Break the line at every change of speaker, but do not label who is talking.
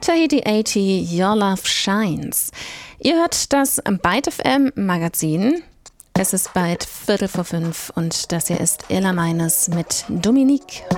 Tahiti 80, Your Love Shines. Ihr hört das Byte FM Magazin. Es ist bald 4:45 und das hier ist Ella Meines mit Dominique.